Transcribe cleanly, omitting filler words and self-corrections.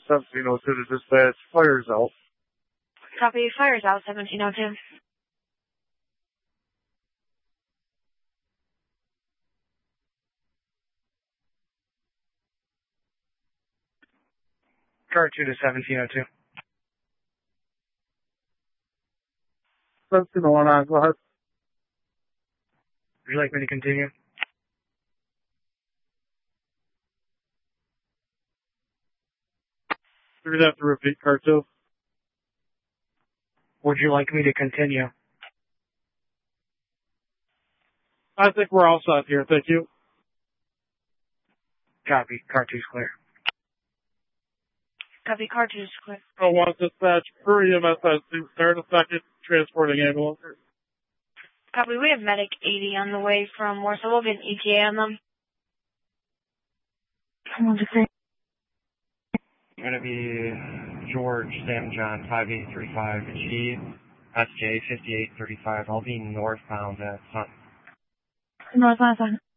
1702 to dispatch. Fire's out. Copy. Fire's out, 1702. Car 2 to 1702. 1701 on, go ahead. Would you like me to continue? You're going to have to repeat car 2. Would you like me to continue? I think we're all set here, thank you. Copy. Car 2's clear. Copy. Car 2's clear. 01 dispatch, per EMS has to start a second transporting ambulance. Copy. We have Medic 80 on the way from Warsaw. We'll get an ETA on them. Going to be George Sam John 5835 G SJ 5835. I'll be northbound at Sun. Northbound.